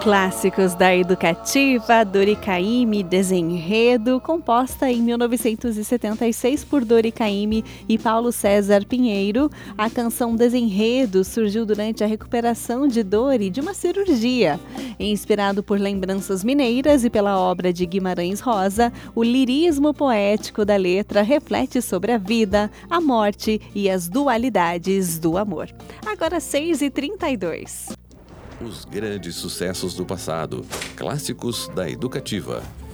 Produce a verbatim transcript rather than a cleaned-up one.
Clássicos da Educativa, Dori Caymmi, Desenredo, composta em mil novecentos e setenta e seis por Dori Caymmi e Paulo César Pinheiro. A canção Desenredo surgiu durante a recuperação de Dori de uma cirurgia. Inspirado por lembranças mineiras e pela obra de Guimarães Rosa, o lirismo poético da letra reflete sobre a vida, a morte e as dualidades do amor. Agora seis e trinta e dois. Os grandes sucessos do passado, clássicos da Educativa.